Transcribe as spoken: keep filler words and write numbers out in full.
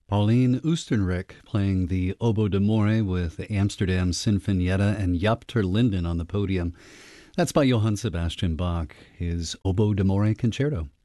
Pauline Oostenrijk playing the oboe d'amore with the Amsterdam Sinfonietta and Jaap ter Linden on the podium. That's by Johann Sebastian Bach, his Oboe d'Amore Concerto.